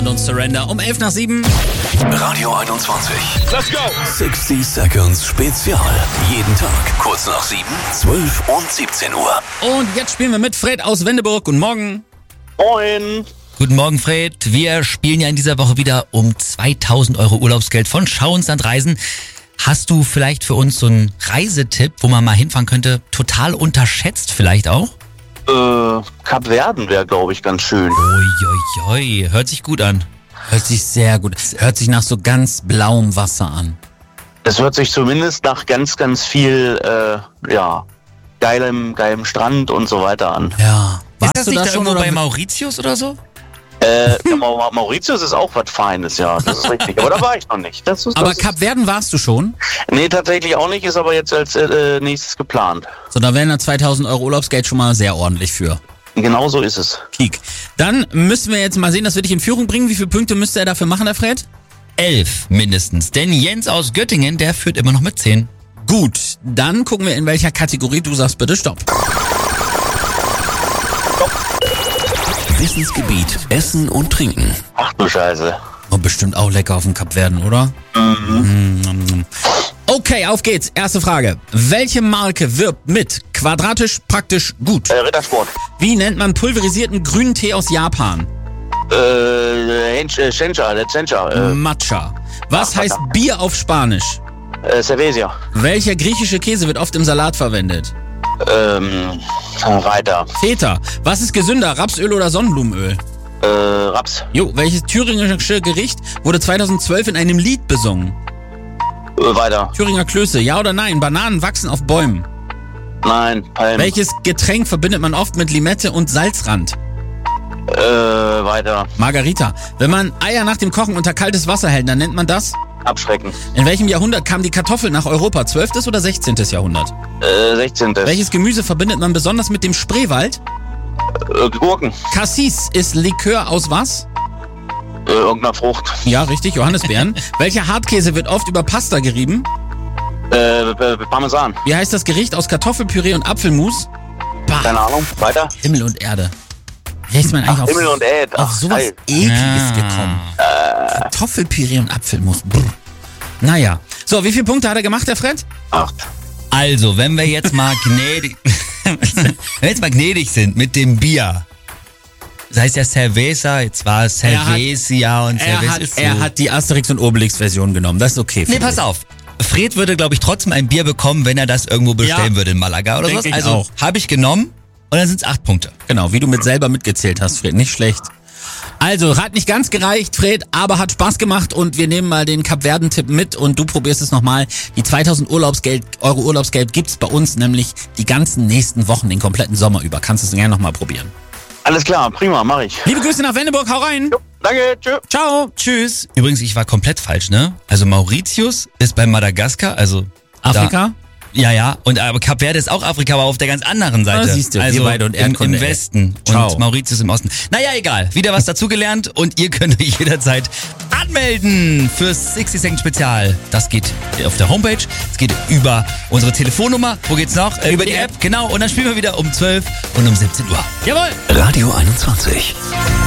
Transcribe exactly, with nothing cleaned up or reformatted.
Island und Surrender um elf nach sieben. Radio einundzwanzig. Let's go! sechzig Seconds Spezial. Jeden Tag kurz nach sieben, zwölf und siebzehn Uhr. Und jetzt spielen wir mit Fred aus Wendeburg. Guten Morgen. Moin. Guten Morgen, Fred. Wir spielen ja in dieser Woche wieder um zweitausend Euro Urlaubsgeld von Schau ins Land Reisen. Hast du vielleicht für uns so einen Reisetipp, wo man mal hinfahren könnte? Total unterschätzt vielleicht auch? Äh, Kapverden wäre, glaube ich, ganz schön. Uiuiui, hört sich gut an. Hört sich sehr gut. Hört sich nach so ganz blauem Wasser an. Es hört sich zumindest nach ganz, ganz viel, äh, ja, geilem, geilem Strand und so weiter an. Ja. Warst Ist das du nicht da da schon irgendwo oder bei Mauritius oder so? Äh, ja, Ma- Mauritius ist auch was Feines, ja, das ist richtig. Aber da war ich noch nicht. Das ist, das Aber ist, Kapverden warst du schon? Nee, tatsächlich auch nicht, ist aber jetzt als äh, nächstes geplant. So, da wären da zweitausend Euro Urlaubsgeld schon mal sehr ordentlich für. Genau so ist es. Kiek. Dann müssen wir jetzt mal sehen, dass wir dich in Führung bringen. Wie viele Punkte müsste er dafür machen, der Fred? Elf mindestens. Denn Jens aus Göttingen, der führt immer noch mit zehn. Gut, dann gucken wir, in welcher Kategorie du sagst bitte Stopp. Wissensgebiet Essen und Trinken. Ach du Scheiße. Oh, bestimmt auch lecker auf dem Kapverden, oder? Mhm. Okay, auf geht's. Erste Frage. Welche Marke wirbt mit quadratisch praktisch gut? Äh, Rittersport. Wie nennt man pulverisierten grünen Tee aus Japan? Äh, Hench- äh, Shencha, der Shencha, äh, Matcha. Was Ach, heißt verdammt. Bier auf Spanisch? äh, Cervesia. Welcher griechische Käse wird oft im Salat verwendet? Ähm, weiter. Feta. Was ist gesünder, Rapsöl oder Sonnenblumenöl? Äh, Raps. Jo, welches thüringische Gericht wurde zweitausendzwölf in einem Lied besungen? Äh, weiter. Thüringer Klöße, ja oder nein? Bananen wachsen auf Bäumen. Nein, Palm. Welches Getränk verbindet man oft mit Limette und Salzrand? Äh, weiter. Margarita. Wenn man Eier nach dem Kochen unter kaltes Wasser hält, dann nennt man das? Abschrecken. In welchem Jahrhundert kam die Kartoffel nach Europa? zwölftes oder sechzehntes Jahrhundert? Äh, sechzehntes. Welches Gemüse verbindet man besonders mit dem Spreewald? Äh, Gurken. Cassis ist Likör aus was? Äh, irgendeiner Frucht. Ja, richtig, Johannisbeeren. Welcher Hartkäse wird oft über Pasta gerieben? Äh, äh, Parmesan. Wie heißt das Gericht aus Kartoffelpüree und Apfelmus? Bah, Keine Ahnung. Weiter. Himmel und Erde. Wie ist man eigentlich auf, Himmel und Erd. auf Ach, sowas geil. Ekliges Ja. gekommen? Kartoffelpüree und Apfelmus. Brr. Naja. So, wie viele Punkte hat er gemacht, der Fred? Acht. Also, wenn wir jetzt mal gnädig, wenn wir jetzt mal gnädig sind mit dem Bier. Das heißt ja Cerveza, jetzt war es Er hat- Cervezia und Er Cerveza hat, ist so. er hat die Asterix- und Obelix-Version genommen. Das ist okay. Nee, finde pass ich. auf. Fred würde, glaube ich, trotzdem ein Bier bekommen, wenn er das irgendwo bestellen Ja. würde in Malaga oder Denk sowas. ich Also auch. habe ich genommen und dann sind es acht Punkte. Genau, wie du mit selber mitgezählt hast, Fred. Nicht schlecht. Also, hat nicht ganz gereicht, Fred, aber hat Spaß gemacht und wir nehmen mal den Kapverden-Tipp mit und du probierst es nochmal. Die zweitausend Urlaubsgeld, Euro Urlaubsgeld gibt's bei uns nämlich die ganzen nächsten Wochen, den kompletten Sommer über. Kannst du es gerne nochmal probieren. Alles klar, prima, mach ich. Liebe Grüße nach Wendeburg, hau rein. Jo, danke, tschö. Ciao. Tschüss. Übrigens, ich war komplett falsch, ne? Also Mauritius ist bei Madagaskar, also Afrika? Da, ja, ja. Und aber Kap Verde ist auch Afrika, aber auf der ganz anderen Seite. Ah, siehst du, wir also beide und im, im Erdkunde, ey. Westen Ciao. und Mauritius im Osten. Naja, egal. Wieder was dazugelernt und ihr könnt euch jederzeit anmelden fürs sechzig Second Spezial. Das geht auf der Homepage. Es geht über unsere Telefonnummer. Wo geht's noch? Äh, über die App, genau. Und dann spielen wir wieder um zwölf und um siebzehn Uhr. Jawohl. Radio einundzwanzig.